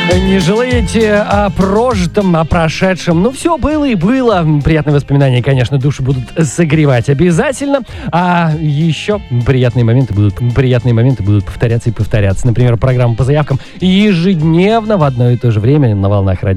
Не жалеете о прожитом, о прошедшем. Ну, все было и было. Приятные воспоминания, конечно, душу будут согревать обязательно. А еще приятные моменты будут повторяться и повторяться. Например, программа по заявкам ежедневно в одно и то же время на волнах радио